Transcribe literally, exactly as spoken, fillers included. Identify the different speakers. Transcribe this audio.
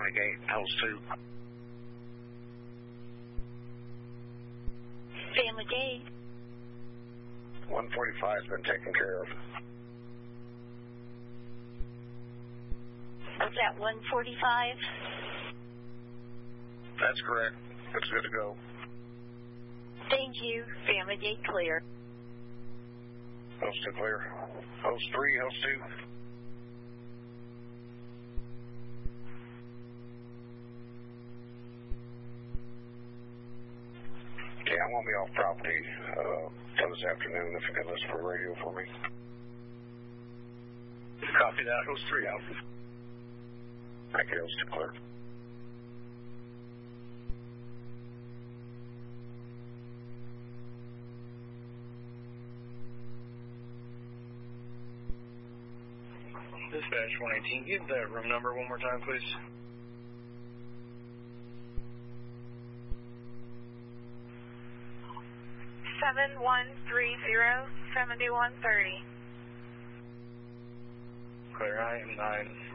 Speaker 1: Family Gate, host two.
Speaker 2: Family Gate.
Speaker 1: one forty-five has been taken care of.
Speaker 2: Was that one forty-five?
Speaker 1: That's correct. It's good to go.
Speaker 2: Thank you. Family Gate clear.
Speaker 1: Host two clear. Host three, host two. Yeah, I won't be off property uh, till this afternoon if you can listen for radio for me.
Speaker 3: Copy that. Host three out.
Speaker 1: Thank you. Host two clear.
Speaker 3: Dispatch one eighteen, give that room number one more time, please.
Speaker 4: seven one three zero, seven one three zero.
Speaker 3: Clear, I am nine.